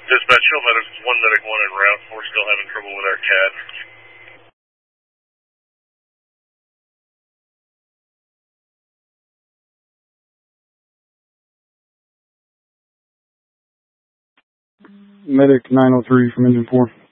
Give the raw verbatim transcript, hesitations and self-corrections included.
Dispatch, show medic one medic one en route. We're still having trouble with our C A D. Medic nine oh three from engine four.